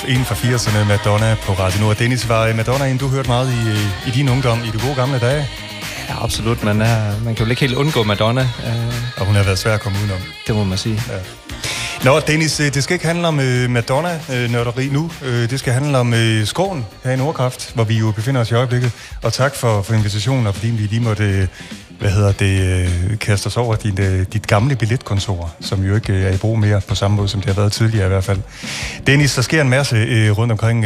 inden for 80'erne, Madonna på Radio Nord. Dennis, var Madonna en, du hørte meget i din ungdom, i de gode gamle dage? Ja, absolut. Man kan jo ikke helt undgå Madonna. Og hun har været svær at komme udenom. Det må man sige. Ja. Nå, Dennis, det skal ikke handle om Madonna-nørderi nu. Det skal handle om Skråen her i Nordkraft, hvor vi jo befinder os i øjeblikket. Og tak for invitationen, og fordi vi lige måtte kaste os over dit gamle billetkontor, som jo ikke er i brug mere på samme måde, som det har været tidligere i hvert fald. Dennis, der sker en masse rundt omkring,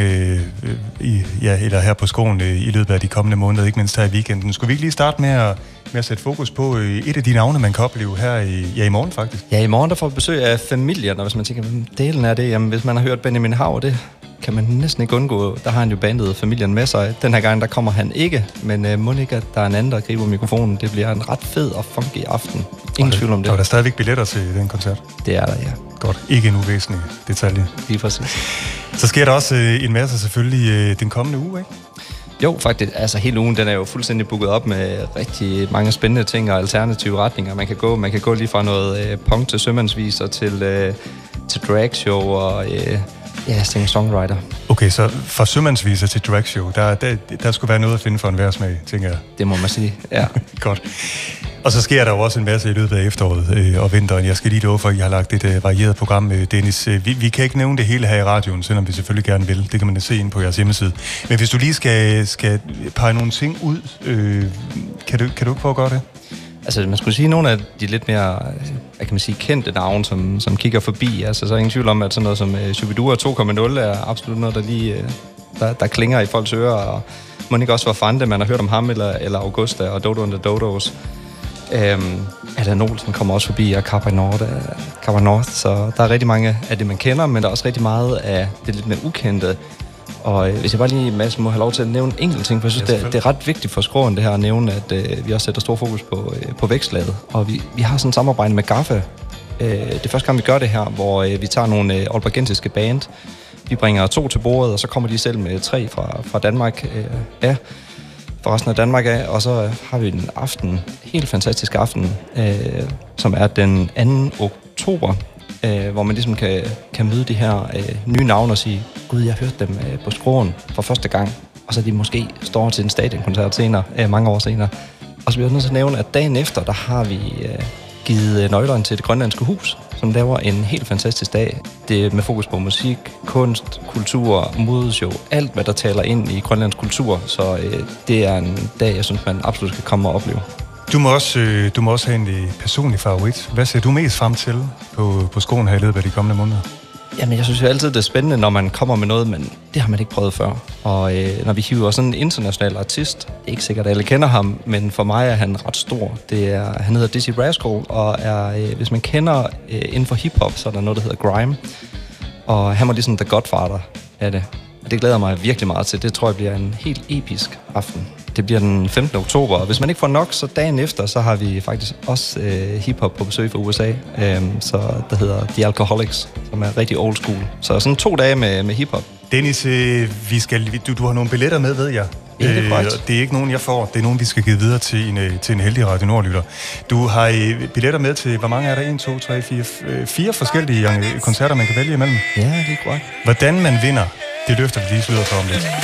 eller her på Skråen i løbet af de kommende måneder, ikke mindst her i weekenden. Skulle vi ikke lige starte med at sætte fokus på et af de navne, man kan opleve her i morgen faktisk? Ja, i morgen der får vi besøg af familien, og hvis man tænker, hvem delen er det? Jamen, hvis man har hørt Benjamin Hav, det kan man næsten ikke undgå. Der har han jo bandet familien med sig. Den her gang, der kommer han ikke, men må ikke, at der er en anden, der griber mikrofonen. Det bliver en ret fed og funky aften. Ingen tvivl om det. Og der er stadigvæk billetter til den koncert? Det er der, ja. Godt. Ikke en uvæsentlig detalje. Lige præcis. Så sker der også en masse selvfølgelig den kommende uge, ikke? Jo, faktisk. Altså, hele ugen, den er jo fuldstændig booket op med rigtig mange spændende ting og alternative retninger. Man kan gå lige fra noget punk til sømandsviser til dragshow og singer-songwriter. Okay, så fra sømandsviser til dragshow, der skulle være noget at finde for en værsmag, tænker jeg. Det må man sige, ja. Godt. Og så sker der jo også en masse i løbet af efteråret og vinteren. Jeg skal lige love for, at I har lagt et varieret program, Dennis. Vi kan ikke nævne det hele her i radioen, selvom vi selvfølgelig gerne vil. Det kan man se ind på jeres hjemmeside. Men hvis du lige skal pege nogle ting ud, kan du ikke prøve at gøre det? Altså, man skulle sige, nogle af de lidt mere, kendte navne, som kigger forbi. Altså, så er ingen tvivl om, at sådan noget som Shubidua 2.0 er absolut noget, der lige der klinger i folks ører. Og må ikke også være Fante, man har hørt om ham, eller Augusta og Dodo and the Dodos. Allan Olsen kommer også forbi, og Carpa North, så der er rigtig mange af det, man kender, men der er også rigtig meget af det lidt mere ukendte. Og hvis jeg bare lige, Mads, må have lov til at nævne en enkelt ting, for jeg synes, det er ret vigtigt for Skråen det her at nævne, at vi også sætter stor fokus på vækstlaget. Og vi har sådan et samarbejde med Gaffa. Det er første gang, vi gør det her, hvor vi tager nogle aalborgensiske band. Vi bringer 2 til bordet, og så kommer de selv med 3 fra Danmark fra resten af Danmark af, og så har vi en aften, helt fantastisk aften, som er den 2. oktober, hvor man ligesom kan møde de her nye navne og sige, gud, jeg hørte dem på Skråen for første gang, og så de måske står til en stadionkoncert senere, mange år senere. Og så bliver jeg nødt til at nævne, at dagen efter, der har vi givet nøglerne til Det Grønlandske Hus, som laver en helt fantastisk dag. Det er med fokus på musik, kunst, kultur, modeshow, alt hvad der taler ind i grønlandsk kultur. Så det er en dag, jeg synes, man absolut skal komme og opleve. Du må også have en personlig favorit. Hvad ser du mest frem til på Skråen her i løbet af de kommende måneder? Jamen, jeg synes jo altid, det er spændende, når man kommer med noget, men det har man ikke prøvet før. Og når vi hiver sådan en international artist, det er ikke sikkert, at alle kender ham, men for mig er han ret stor. Han hedder Dizzy Rascal, og hvis man kender inden for hiphop, så er der noget, der hedder grime. Og han var ligesom the godfather af det. Og det glæder mig virkelig meget til. Det tror jeg bliver en helt episk aften. Det bliver den 15. oktober, og hvis man ikke får nok, så dagen efter, så har vi faktisk også hiphop på besøg fra USA, så der hedder The Alcoholics, som er rigtig old school. Så sådan 2 dage med hiphop. Dennis, du har nogle billetter med, ved jeg. Ja, det er korrekt. Det er ikke nogen, jeg får. Det er nogen, vi skal give videre til en heldig Radio Nord-lytter. Du har billetter med til, hvor mange er der? 1, 2, 3, 4 forskellige koncerter, man kan vælge imellem. Ja, det er korrekt. Hvordan man vinder, det løfter vi lige sløret for om lidt.